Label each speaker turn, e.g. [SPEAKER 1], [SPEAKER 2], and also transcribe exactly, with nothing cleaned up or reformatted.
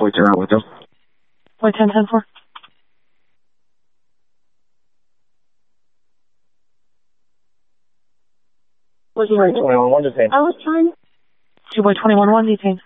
[SPEAKER 1] points are out with them.
[SPEAKER 2] Point ten ten four.
[SPEAKER 1] What's the range? twenty-one one detained.
[SPEAKER 2] I was trying. two by twenty-one one detained.